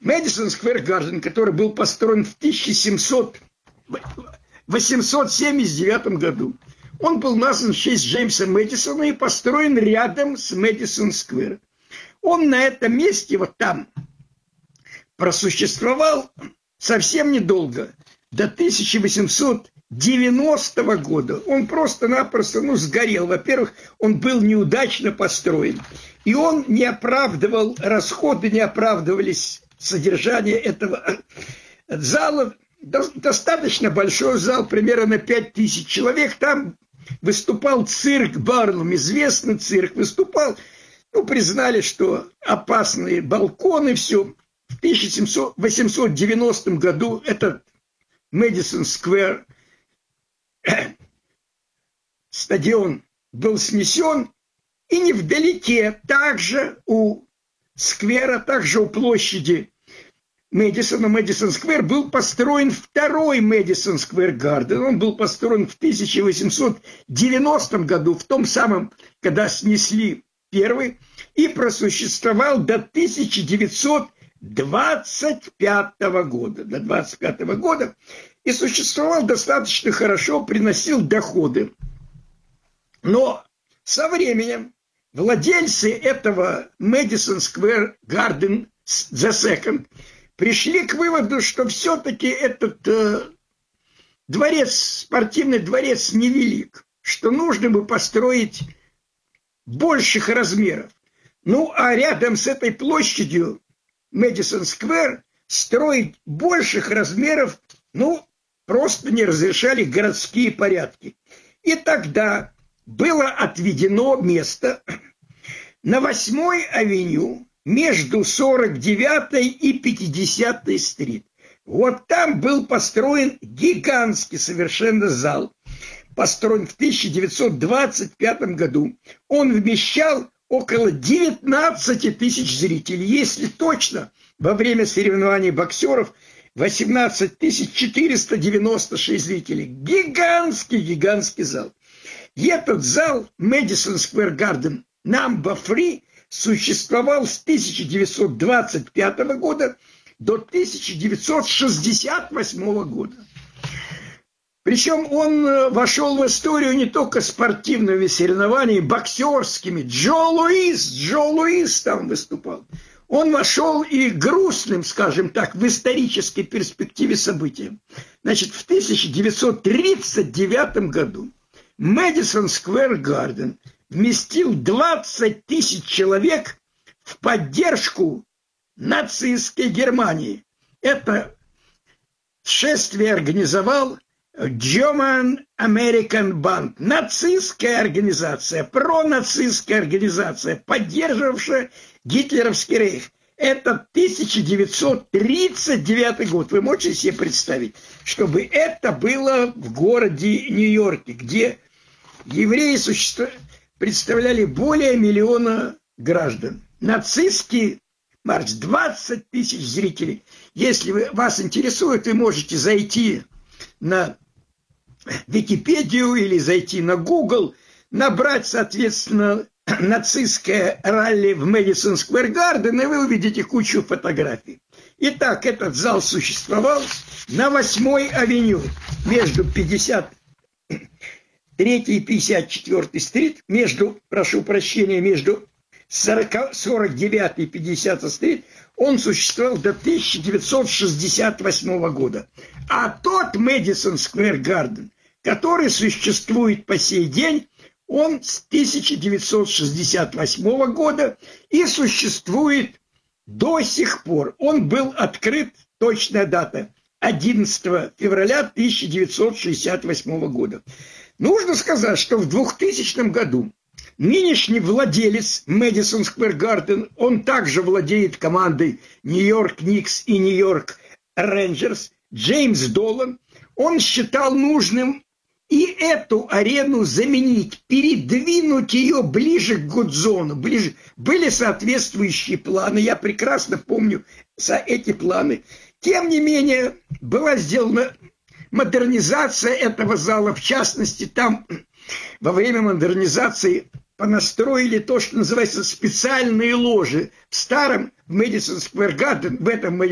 Мэдисон Сквер Гарден, который был построен в 1879 году, он был назван в честь Джеймса Мэдисона и построен рядом с Мэдисон Сквер. Он на этом месте, вот там, просуществовал совсем недолго, до 1890 года. Он просто-напросто, сгорел. Во-первых, он был неудачно построен. И он не оправдывал, расходы не оправдывались, содержание этого зала. Достаточно большой зал, примерно на 5000 человек. Там выступал цирк Барлум, известный цирк, выступал. Признали, что опасные балконы, все. В 1890 году этот Мэдисон Сквер стадион был снесен, и невдалеке, также у сквера, также у площади Мэдисон Сквер был построен второй Мэдисон Сквер Гарден. Он был построен в 1890 году, в том самом, когда снесли первый, и просуществовал до 1925 года. До 25 года. И существовал достаточно хорошо, приносил доходы. Но со временем владельцы этого Мэдисон Сквер Гарден The Second пришли к выводу, что все-таки этот дворец, спортивный дворец невелик, что нужно бы построить больших размеров. А рядом с этой площадью Мэдисон Сквер строить больших размеров, просто не разрешали городские порядки. И тогда было отведено место на 8-й авеню между 49-й и 50-й стрит. Вот там был построен гигантский совершенно зал, построен в 1925 году. Он вмещал около 19 тысяч зрителей. Если точно, во время соревнований боксеров 18 496 зрителей. Гигантский зал. И этот зал Мэдисон Сквер Гарден No. 3 существовал с 1925 года до 1968 года. Причем он вошел в историю не только спортивными соревнованиями, боксерскими. Джо Луис там выступал. Он вошел и грустным, скажем так, в исторической перспективе события. Значит, в 1939 году Мэдисон Сквер Гарден вместил 20 тысяч человек в поддержку нацистской Германии. Это шествие организовал German American Band, нацистская организация, пронацистская организация, поддерживавшая гитлеровский рейх. Это 1939 год. Вы можете себе представить, чтобы это было в городе Нью-Йорке, где евреи представляли более 1 миллиона граждан. Нацистский марш, 20 тысяч зрителей. Если вас интересует, вы можете зайти на Википедию или зайти на Google, набрать, соответственно, нацистское ралли в Мэдисон Сквер Гарден, и вы увидите кучу фотографий. Итак, этот зал существовал на 8-й авеню между 53-й и 54-й стрит, между 49-й и 50-й стрит. Он существовал до 1968 года. А тот Мэдисон Сквер Гарден, который существует по сей день, он с 1968 года и существует до сих пор. Он был открыт, точная дата, 11 февраля 1968 года. Нужно сказать, что в 2000 году нынешний владелец Мэдисон Сквер Гарден, он также владеет командой Нью-Йорк Никс и Нью-Йорк Рейнджерс, Джеймс Долан. Он считал нужным и эту арену заменить, передвинуть ее ближе к Гудзону. Были соответствующие планы, я прекрасно помню за эти планы. Тем не менее, была сделана модернизация этого зала. В частности, там во время модернизации понастроили то, что называется специальные ложи. В старом Мэдисон Сквер Гарден, в этом